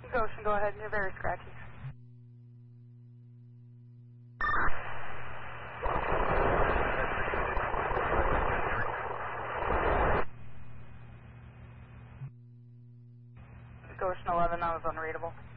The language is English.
Goshen, go ahead. You're very scratchy. Goshen 11, that was unreadable.